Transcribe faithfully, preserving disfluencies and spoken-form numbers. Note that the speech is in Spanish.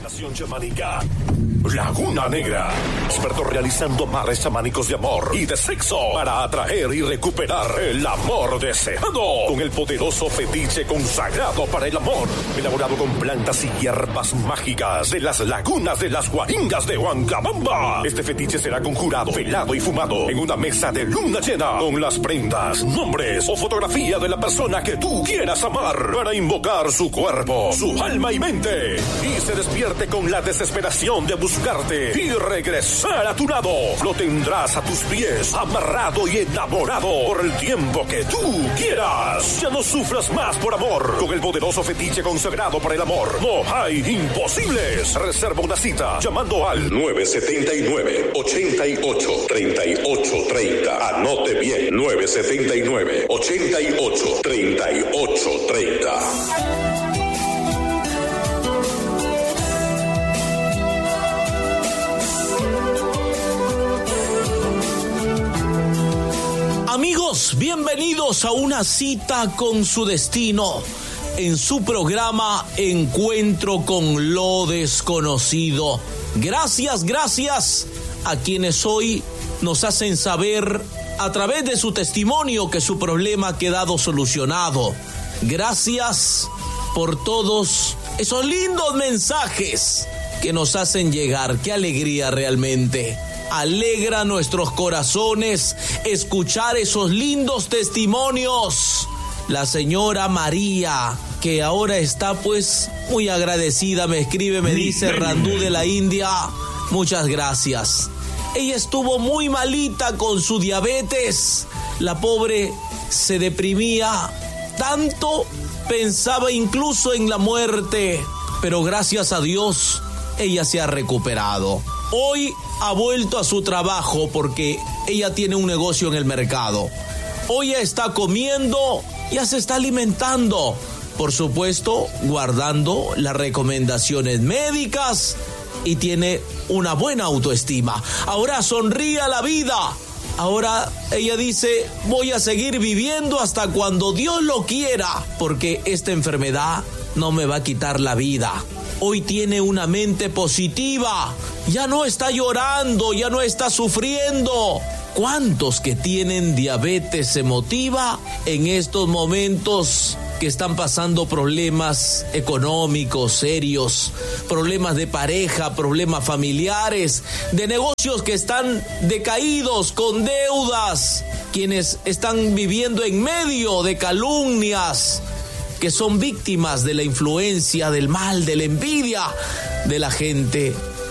Constelación chamánica Laguna Negra. Expertos realizando mares chamánicos de amor y de sexo para atraer y recuperar el amor deseado. Con el poderoso fetiche consagrado para el amor. Elaborado con plantas y hierbas mágicas de las lagunas de las Guaringas de Huancabamba. Este fetiche será conjurado, velado y fumado en una mesa de luna llena con las prendas, nombres o fotografía de la persona que tú quieras amar para invocar su cuerpo, su alma y mente y se despierte con la desesperación de buscarte y regresar a tu lado. Lo tendrás a tus pies, amarrado y enamorado por el tiempo que tú quieras. Ya no sufras más por amor. Con el poderoso fetiche consagrado para el amor, no hay imposibles. Reserva una cita llamando al nueve siete nueve, ocho ocho, tres ocho tres cero. Anote bien, nueve siete nueve, ocho ocho, tres ocho tres cero. Amigos, bienvenidos a una cita con su destino en su programa Encuentro con lo Desconocido. Gracias, gracias a quienes hoy nos hacen saber a través de su testimonio que su problema ha quedado solucionado. Gracias por todos esos lindos mensajes que nos hacen llegar. Qué alegría realmente. Alegra nuestros corazones escuchar esos lindos testimonios. La señora María, que ahora está pues muy agradecida, me escribe, me dice, Randú de la India, muchas gracias. Ella estuvo muy malita con su diabetes. La pobre se deprimía tanto, pensaba incluso en la muerte, pero gracias a Dios ella se ha recuperado. Hoy ha vuelto a su trabajo porque ella tiene un negocio en el mercado. Hoy ya está comiendo, ya se está alimentando. Por supuesto, guardando las recomendaciones médicas y tiene una buena autoestima. Ahora sonríe a la vida. Ahora ella dice, voy a seguir viviendo hasta cuando Dios lo quiera, porque esta enfermedad no me va a quitar la vida. Hoy tiene una mente positiva, ya no está llorando, ya no está sufriendo. ¿Cuántos que tienen diabetes emotiva en estos momentos que están pasando problemas económicos serios, problemas de pareja, problemas familiares, de negocios que están decaídos, con deudas, quienes están viviendo en medio de calumnias, que son víctimas de la influencia del mal, de la envidia de la gente?